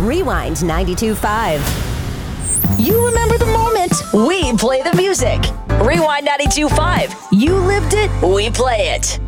Rewind 92.5. You remember the moment. We play the music. Rewind 92.5. You lived it. We play it.